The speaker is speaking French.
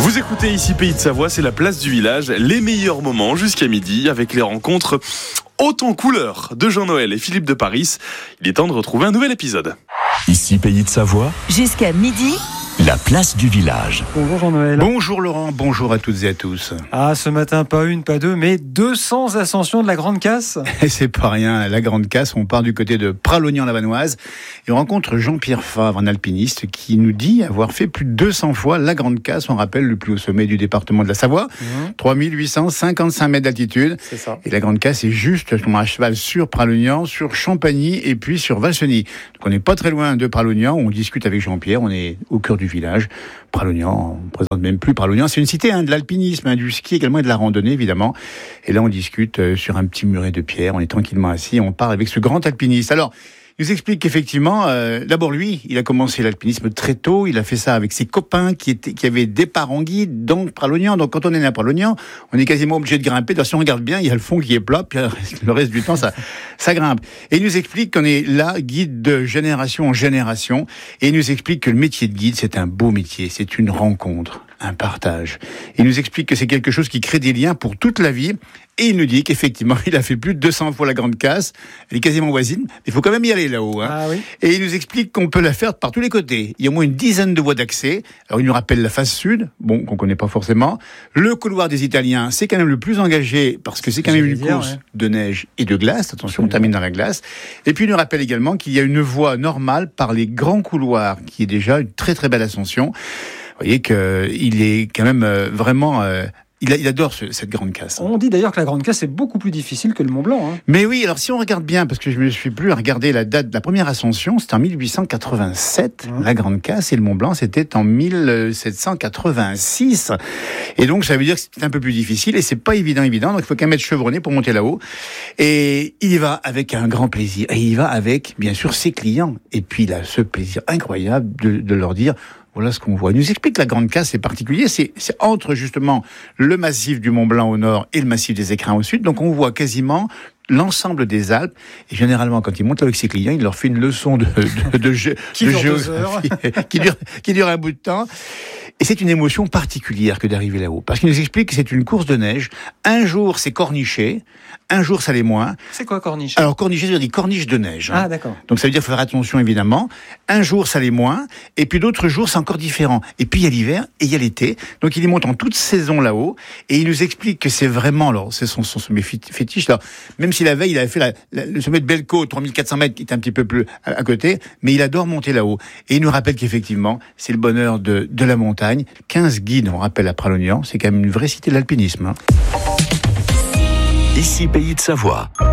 Vous écoutez ici Pays de Savoie, c'est la place du village, les meilleurs moments jusqu'à midi avec les rencontres hautes en couleurs de Jean-Noël et Philippe de Paris. Il est temps de retrouver un nouvel épisode. Ici Pays de Savoie, jusqu'à midi, la place du village. Bonjour Jean-Noël. Bonjour Laurent, bonjour à toutes et à tous. Ah, ce matin, pas une, pas deux, mais 200 ascensions de la Grande Casse. Et c'est pas rien, la Grande Casse, on part du côté de Pralognan-la-Vanoise et on rencontre Jean-Pierre Favre, un alpiniste qui nous dit avoir fait plus de 200 fois la Grande Casse, on rappelle le plus haut sommet du département de la Savoie, 3855 mètres d'altitude. C'est ça. Et la Grande Casse est juste à cheval sur Pralognan, sur Champagny et puis sur Valseny. Donc on n'est pas très loin de Pralognan, on discute avec Jean-Pierre, on est au cœur du village. Pralognan, on ne présente même plus Pralognan, c'est une cité de l'alpinisme, du ski également et de la randonnée évidemment. Et là on discute sur un petit muret de pierre, on est tranquillement assis, on parle avec ce grand alpiniste. Alors, il nous explique qu'effectivement, d'abord lui, il a commencé l'alpinisme très tôt, il a fait ça avec ses copains qui avaient des parents en guide, donc Pralognan. Donc quand on est à Pralognan, on est quasiment obligé de grimper. Si on regarde bien, il y a le fond qui est plat, puis le reste du temps, ça grimpe. Et il nous explique qu'on est là, guide de génération en génération, et il nous explique que le métier de guide, c'est un beau métier, c'est une rencontre, un partage. Il nous explique que c'est quelque chose qui crée des liens pour toute la vie. Et il nous dit qu'effectivement, il a fait plus de 200 fois la Grande Casse. Elle est quasiment voisine, mais il faut quand même y aller là-haut. Ah oui. Et il nous explique qu'on peut la faire par tous les côtés. Il y a au moins une dizaine de voies d'accès. Alors, il nous rappelle la face sud, qu'on connaît pas forcément. Le couloir des Italiens, c'est quand même le plus engagé, parce que c'est quand même une course de neige et de glace. Attention, on termine dans la glace. Et puis, il nous rappelle également qu'il y a une voie normale par les grands couloirs, qui est déjà une très très belle ascension. Vous voyez qu'il est quand même vraiment... Il adore cette Grande Casse. On dit d'ailleurs que la Grande Casse est beaucoup plus difficile que le Mont Blanc. Hein. Mais oui, alors si on regarde bien, parce que je me suis plus à regarder la date de la première ascension, c'était en 1887, la Grande Casse, et le Mont Blanc, c'était en 1786. Et donc, ça veut dire que c'est un peu plus difficile, et c'est pas évident. Donc, il faut quand même être chevronné pour monter là-haut. Et il y va avec un grand plaisir. Et il va avec, bien sûr, ses clients. Et puis, il a ce plaisir incroyable de leur dire... Voilà ce qu'on voit. Il nous explique que la Grande Casse, c'est particulier. C'est entre justement le massif du Mont Blanc au nord et le massif des Écrins au sud. Donc on voit quasiment l'ensemble des Alpes. Et généralement, quand il monte avec ses clients, il leur fait une leçon de géographie qui dure un bout de temps. Et c'est une émotion particulière que d'arriver là-haut. Parce qu'il nous explique que c'est une course de neige. Un jour, c'est corniché. Un jour, ça l'est moins. C'est quoi corniché ? Alors, corniché, ça veut dire corniche de neige. Ah, d'accord. Donc, ça veut dire faire attention, évidemment. Un jour, ça l'est moins. Et puis, d'autres jours, c'est encore différent. Et puis, il y a l'hiver et il y a l'été. Donc, il y monte en toute saison là-haut. Et il nous explique que c'est vraiment, alors, c'est son sommet fétiche. Alors, même si la veille, il avait fait le sommet de Bellecote, 3400 mètres, qui est un petit peu plus à côté. Mais il adore monter là-haut. Et il nous rappelle qu'effectivement, c'est le bonheur de la montagne. 15 guides, on rappelle à Pralognan. C'est quand même une vraie cité de l'alpinisme. Ici Pays de Savoie.